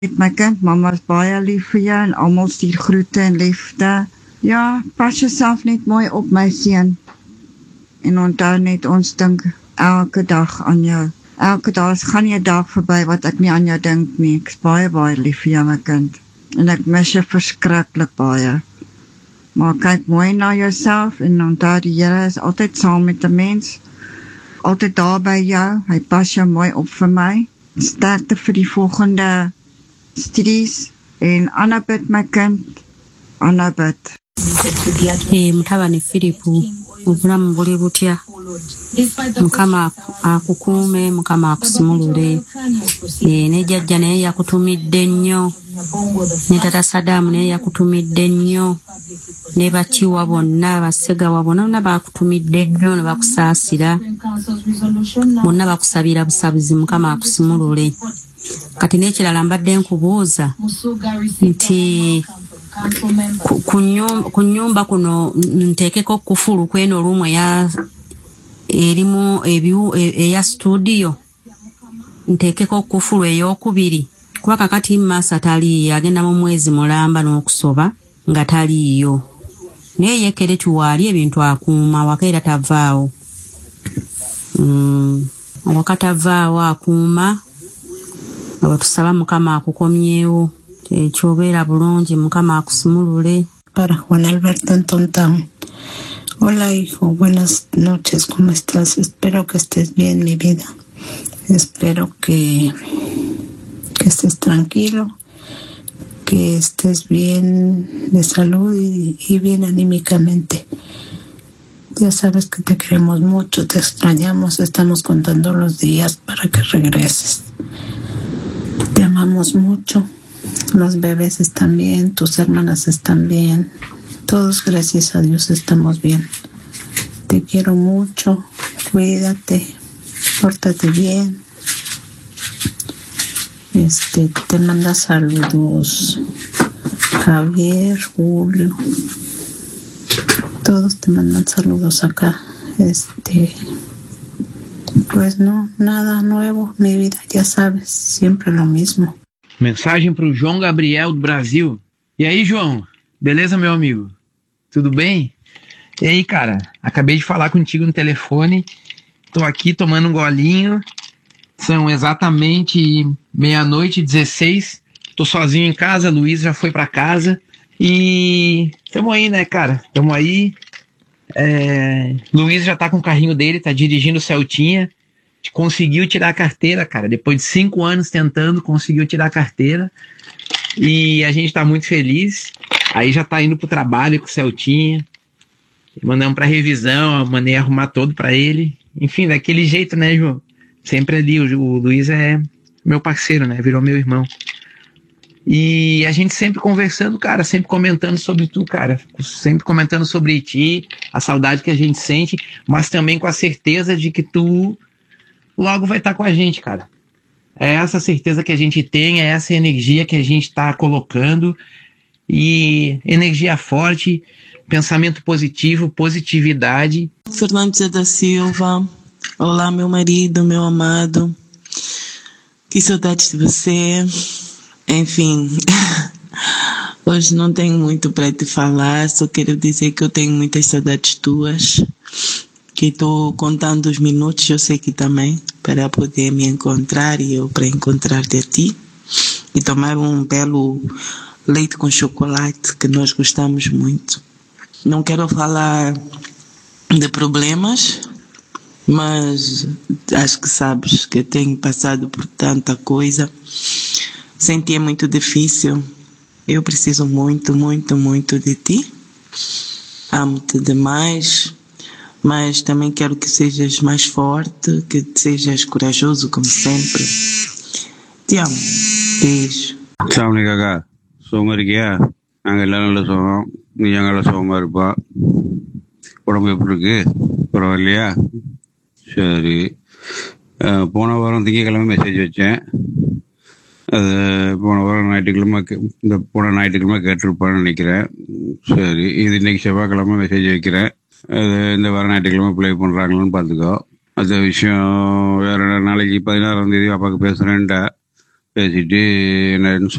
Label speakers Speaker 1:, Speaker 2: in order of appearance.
Speaker 1: Met my kind, mama's baie lief vir jou en almal stuur groete en liefde. Ja, pas jouself net mooi op, my seun. En onthou net, ons dink elke dag aan jou. Elke dag, gaan nie 'n dag verby wat ek nie aan jou dink nie. Ek is baie, baie lief vir jou, my kind. En ek mis jou verskriklik baie. Maar kyk mooi na jouself en onthou die Here is altyd saam met 'n mens. Altyd daar by jou. Hy pas jou mooi op vir my. Sterkte vir die volgende studies. En Anna bid, my kind. Anna bid.
Speaker 2: Mutabani Filipu, obulamu buli butya. Mukama akukuume, Mukama akusumulule. Ne jjajja naye yakutumidde nnyo. Ne tata Sadamu naye yakutumidde nnyo. Ne bakiwa bonna, basegawa bonna bakutumidde nnyo ne bakusaasira. Bonna bakusabira busabuzi, Mukama akusumulule. Kati n'ekirala mbadde nkubuuza nti ku nnyumba kuno nteekeko kufulu kweno olumu erimu eya studio, nteekeko kufulu ey'okubiri kuba kakati Masa taliiyo, agenda mu mwezi mulamba n'okusoba nga taliiyo. Naye yekere tuwaali ebintu akuuma awaka era tavaawo. Awaka tavaawo akuuma. Tusaba Mukama akukomyewo. Ekyobeera bulungi, Mukama akusumulule.
Speaker 3: Para Juan Alberto en Tontán. Hola hijo, buenas noches, ¿cómo estás? Espero que estés bien, mi vida. Espero que estés tranquilo, que estés bien de salud y bien anímicamente. Ya sabes que te queremos mucho, te extrañamos, estamos contando los días para que regreses. Te amamos mucho. Los bebés están bien, tus hermanas están bien. Todos, gracias a Dios, estamos bien. Te quiero mucho. Cuídate. Pórtate bien. Te manda saludos Javier, Julio. Todos te mandan saludos acá. Pues no, nada nuevo, mi vida, ya sabes, siempre lo mismo.
Speaker 4: Mensagem para o João Gabriel do Brasil. E aí, João? Beleza, meu amigo? Tudo bem? E aí, cara? Acabei de falar contigo no telefone. Tô aqui tomando um golinho. São exatamente 00:16. Tô sozinho em casa. Luiz já foi para casa. E tamo aí, né, cara? Tamo aí. Luiz já tá com o carrinho dele, tá dirigindo o Celtinha. Conseguiu tirar a carteira, cara. Depois de 5 anos tentando, conseguiu tirar a carteira. E a gente tá muito feliz. Aí já tá indo pro trabalho com o Celtinha. Mandamos pra revisão, mandei arrumar todo pra ele. Enfim, daquele jeito, né, João? Sempre ali. O Luiz é meu parceiro, né? Virou meu irmão. E a gente sempre conversando, cara. Sempre comentando sobre tu, cara. Sempre comentando sobre ti. A saudade que a gente sente. Mas também com a certeza de que tu logo vai estar com a gente, cara. É essa certeza que a gente tem, é essa energia que a gente está colocando. E energia forte, pensamento positivo, positividade.
Speaker 5: Fernando da Silva. Olá, meu marido, meu amado. Que saudades de você. Enfim, hoje não tenho muito para te falar, só quero dizer que eu tenho muitas saudades tuas. Que estou contando os minutos, eu sei que também, para poder me encontrar e eu para encontrar-te a ti. E tomar um belo leite com chocolate, que nós gostamos muito. Não quero falar de problemas, mas acho que sabes que eu tenho passado por tanta coisa. Sentir é muito difícil. Eu preciso muito, muito, muito de ti. Amo-te demais. Mas também quero que sejas mais forte, que sejas corajoso como sempre. Te amo. Beijo.
Speaker 6: Assalamu alaikum. Somariya. Angelala so niyangala somarba. Urambe purge. Parvalya. Sari. போன வாரம் திங்கக்கிழமை மெசேஜ் வச்சேன். அது போன ஞாயிற்றுக்கிழமை கேட்டிருப்பான்னு நினைக்கிறேன். சரி, இது இன்னைக்கு செவ்வாய்க்கிழமை மெசேஜ் வைக்கிறேன். அது இந்த வாரம் ஞாயிற்றுக்கிழமை ப்ளே பண்ணுறாங்களான்னு பார்த்துக்கோ. அந்த விஷயம் வேற நாளைக்கு 16ஆம் தேதி அப்பாவுக்கு பேசுகிறேன்டா. பேசிட்டு என்ன